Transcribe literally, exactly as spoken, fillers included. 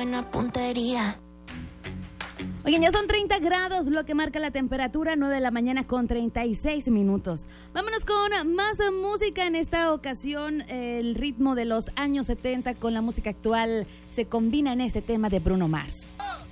buena puntería. Oigan, ya son treinta grados lo que marca la temperatura, nueve de la mañana con treinta y seis minutos. Vámonos con más música. En esta ocasión, el ritmo de los años setenta con la música actual se combina en este tema de Bruno Mars.